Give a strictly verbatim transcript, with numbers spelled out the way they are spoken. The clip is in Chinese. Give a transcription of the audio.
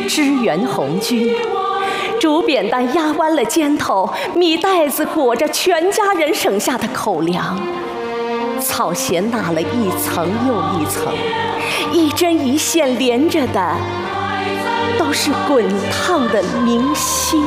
支援红军。竹扁担压弯了肩头，米袋子裹着全家人省下的口粮，草鞋纳了一层又一层，一针一线连着的都是滚烫的明星。